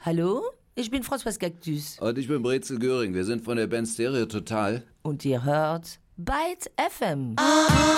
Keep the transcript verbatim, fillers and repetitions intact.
Hallo? Ich bin François Cactus. Und ich bin Brezel Göring. Wir sind von der Band Stereo Total. Und ihr hört Byte F M.